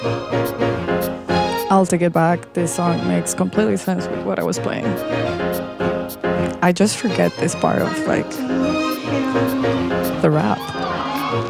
I'll take it back. This song makes completely sense with what I was playing. I just forget this part of like the rap.